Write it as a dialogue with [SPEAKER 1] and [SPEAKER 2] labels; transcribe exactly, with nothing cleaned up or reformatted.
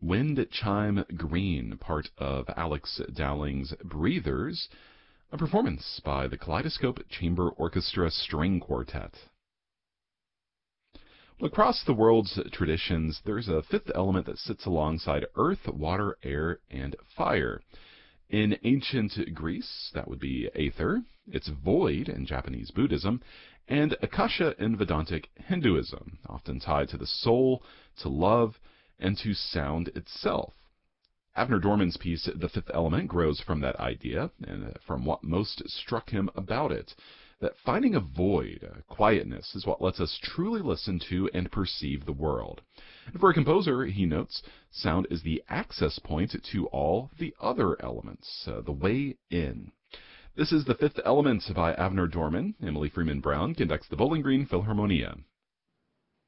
[SPEAKER 1] Wind Chime Green, part of Alex Dowling's Breathers, a performance by the Kaleidoscope Chamber Orchestra String Quartet. Well, across the world's traditions, there's a fifth element that sits alongside earth, water, air, and fire. In ancient Greece, that would be aether. It's void in Japanese Buddhism, and akasha in Vedantic Hinduism, often tied to the soul, to love, and to sound itself. Avner Dorman's piece, The Fifth Element, grows from that idea and from what most struck him about it, that finding a void, a quietness, is what lets us truly listen to and perceive the world. And for a composer, he notes, sound is the access point to all the other elements, uh, the way in. This is The Fifth Element by Avner Dorman. Emily Freeman Brown conducts the Bowling Green Philharmonia.